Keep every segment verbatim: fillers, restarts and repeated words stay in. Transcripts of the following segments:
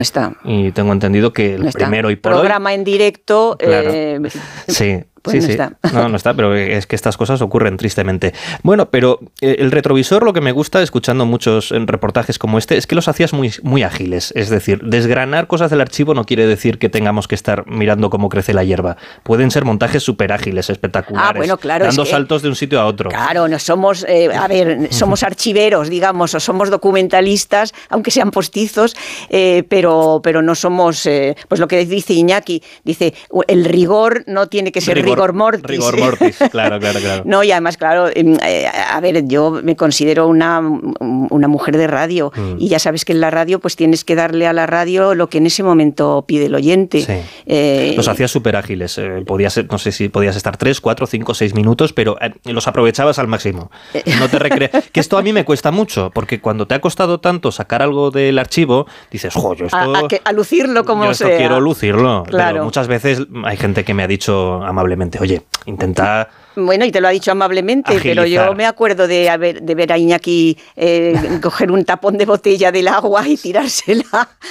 Está. Y tengo entendido que el no primero y por programa hoy, en directo. Claro. Eh, sí. Pues sí, no sí. está. No, no está, pero es que estas cosas ocurren tristemente. Bueno, pero eh, el retrovisor, lo que me gusta escuchando muchos en reportajes como este, es que los hacías muy, muy ágiles. Es decir, desgranar cosas del archivo no quiere decir que tengamos que estar mirando cómo crece la hierba. Pueden ser montajes súper ágiles, espectaculares, ah, bueno, claro, dando es que, saltos de un sitio a otro. Claro, no somos, eh, a ver, somos archiveros, digamos, o somos documentalistas, aunque sean postizos, eh, pero, pero no somos, eh, pues lo que dice Iñaki, dice, el rigor no tiene que ser rigor, rigor mortis. Rigor mortis, claro, claro, claro. No, y además, claro, eh, a ver, yo me considero una, una mujer de radio mm. y ya sabes que en la radio pues tienes que darle a la radio lo que en ese momento pide el oyente. Sí. Eh, los hacías súper ágiles, eh, podías, no sé si podías estar tres, cuatro, cinco, seis minutos, pero eh, los aprovechabas al máximo. No te recre... que esto a mí me cuesta mucho, porque cuando te ha costado tanto sacar algo del archivo, dices, jo, yo esto... A, a, que, a lucirlo como yo esto sea. quiero lucirlo. Claro. Pero muchas veces hay gente que me ha dicho amablemente, oye, intenta... Bueno, y te lo ha dicho amablemente, agilizar. Pero yo me acuerdo de, haber, de ver a Iñaki eh, coger un tapón de botella del agua y tirársela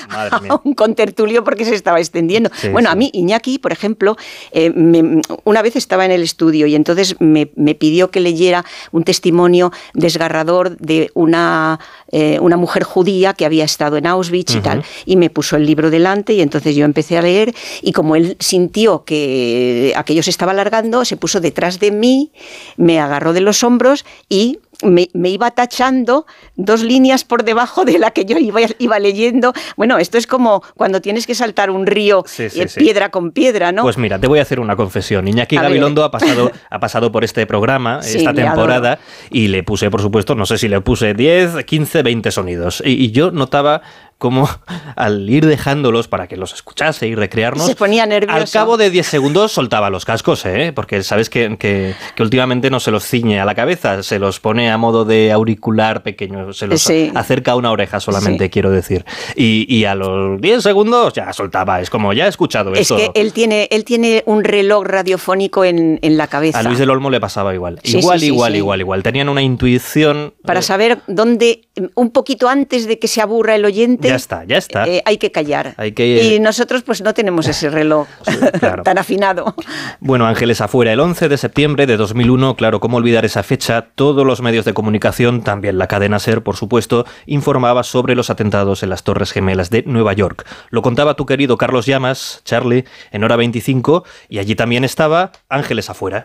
a un contertulio porque se estaba extendiendo. Sí, bueno, sí. A mí Iñaki, por ejemplo, eh, me, una vez estaba en el estudio y entonces me, me pidió que leyera un testimonio desgarrador de una, eh, una mujer judía que había estado en Auschwitz uh-huh. y tal, y me puso el libro delante y entonces yo empecé a leer y como él sintió que aquello se estaba alargando, se puso detrás de mí, me agarró de los hombros y me, me iba tachando dos líneas por debajo de la que yo iba, iba leyendo. Bueno, esto es como cuando tienes que saltar un río sí, sí, eh, sí. piedra con piedra, ¿no? Pues mira, te voy a hacer una confesión. Iñaki a Gabilondo ha pasado, ha pasado por este programa, sí, esta temporada, y le puse, por supuesto, no sé si le puse diez, quince, veinte sonidos. Y, y yo notaba como al ir dejándolos para que los escuchase y recrearnos, se ponía nervioso. Al cabo de diez segundos soltaba los cascos, ¿eh? Porque sabes que, que, que últimamente no se los ciñe a la cabeza, se los pone a modo de auricular pequeño, se los sí. acerca a una oreja solamente, sí. quiero decir. Y, y a los diez segundos ya soltaba, es como ya he escuchado es esto. Es que él tiene, él tiene un reloj radiofónico en, en la cabeza. A Luis del Olmo le pasaba igual. Sí, igual, sí, sí, igual, sí. igual, igual. Tenían una intuición... Para eh, saber dónde, un poquito antes de que se aburra el oyente... Ya está, ya está. Eh, hay que callar. Hay que... Y nosotros pues no tenemos ese reloj sí, claro. tan afinado. Bueno, Ángeles Afuera, el once de septiembre de dos mil uno, claro, cómo olvidar esa fecha, todos los medios de comunicación, también la cadena SER, por supuesto, informaba sobre los atentados en las Torres Gemelas de Nueva York. Lo contaba tu querido Carlos Llamas, Charlie, en Hora veinticinco, y allí también estaba Ángeles Afuera.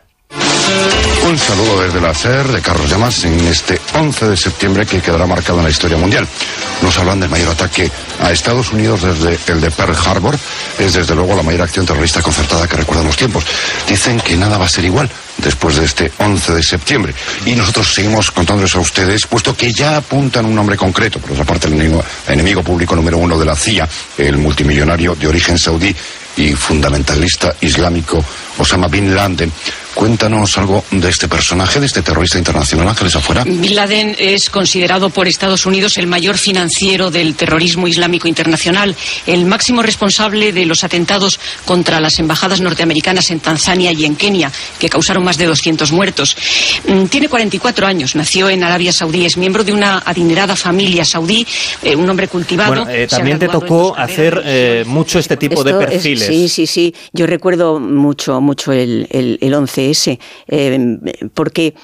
Un saludo desde la SER de Carlos Llamas en este once de septiembre que quedará marcado en la historia mundial. Nos hablan del mayor ataque a Estados Unidos desde el de Pearl Harbor. Es desde luego la mayor acción terrorista concertada que recuerdan los tiempos. Dicen que nada va a ser igual después de este once de septiembre. Y nosotros seguimos contándoles a ustedes, puesto que ya apuntan un nombre concreto. Por otra parte, el enemigo, enemigo público número uno de la C I A, el multimillonario de origen saudí y fundamentalista islámico Osama Bin Laden. Cuéntanos algo de este personaje, de este terrorista internacional, Ángeles Afuera. Bin Laden es considerado por Estados Unidos el mayor financiero del terrorismo islámico internacional, el máximo responsable de los atentados contra las embajadas norteamericanas en Tanzania y en Kenia, que causaron más de doscientos muertos. Tiene cuarenta y cuatro años, nació en Arabia Saudí, es miembro de una adinerada familia saudí, eh, un hombre cultivado. Bueno, eh, también te tocó hacer eh, mucho este tipo Esto de perfiles. Es, sí, sí, sí. Yo recuerdo mucho, mucho el, el, el once ese, eh, porque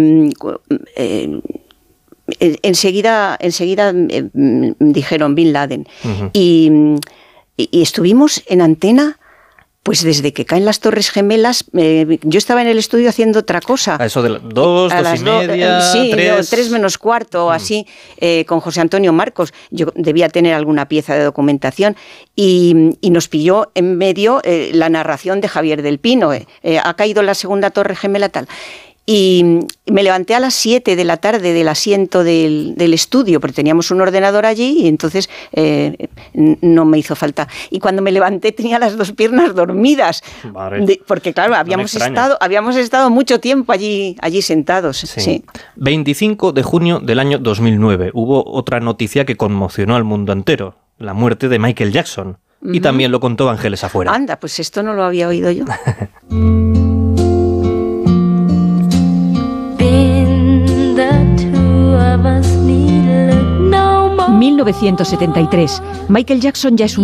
eh, enseguida, enseguida eh, dijeron Bin Laden. Uh-huh. y, y estuvimos en antena. Pues desde que caen las Torres Gemelas, eh, yo estaba en el estudio haciendo otra cosa. A eso de las dos, a dos y media, do, sí, tres... No, tres menos cuarto, mm. así, eh, con José Antonio Marcos. Yo debía tener alguna pieza de documentación y, y nos pilló en medio eh, la narración de Javier del Pino. Eh, eh, ha caído la segunda Torre Gemela, tal. Y me levanté a las siete de la tarde del asiento del, del estudio, porque teníamos un ordenador allí y entonces eh, no me hizo falta. Y cuando me levanté tenía las dos piernas dormidas, de, porque claro, habíamos estado, habíamos estado mucho tiempo allí, allí sentados. Sí. Sí. veinticinco de junio del año dos mil nueve hubo otra noticia que conmocionó al mundo entero, la muerte de Michael Jackson. Uh-huh. Y también lo contó Ángeles Afuera. Anda, pues esto no lo había oído yo. mil mil novecientos setenta y tres. Michael Jackson ya es un